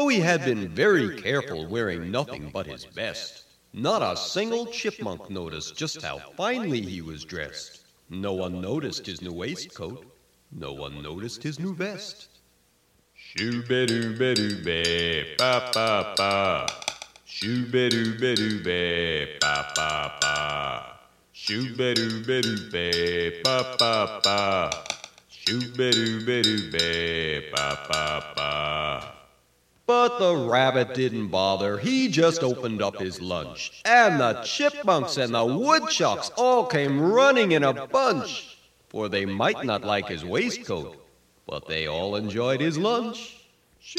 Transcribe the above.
though he had been very careful wearing nothing but his best. Not a single chipmunk noticed just how finely he was dressed. No one noticed his new waistcoat. No one noticed his new vest. Shoo-ba-doo-ba-doo-ba, ba-ba-ba. Shoo-ba-doo-ba-doo-ba, ba-ba-ba. Shoo-ba-doo-ba-doo-ba, ba-ba-ba. Shoo-ba-doo-ba-doo-ba, ba-ba-ba. But the rabbit didn't bother. He just opened up his lunch. And the chipmunks and the woodchucks all came running in a bunch. For they might not like his waistcoat, but they all enjoyed his lunch.